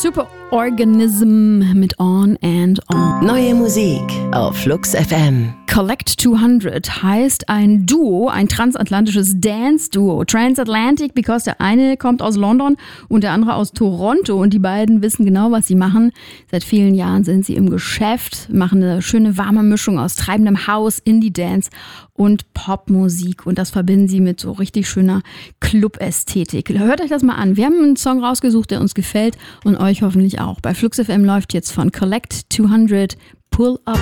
Superorganism mit On and On. Neue Musik auf Flux FM. Collect 200 heißt ein Duo, ein transatlantisches Dance-Duo. Transatlantic, because der eine kommt aus London und der andere aus Toronto. Und die beiden wissen genau, was sie machen. Seit vielen Jahren sind sie im Geschäft, machen eine schöne warme Mischung aus treibendem House, Indie-Dance und Popmusik. Und das verbinden sie mit so richtig schöner Club-Ästhetik. Hört euch das mal an. Wir haben einen Song rausgesucht, der uns gefällt und euch hoffentlich auch. Bei Flux FM läuft jetzt von Collect 200 Pull Up.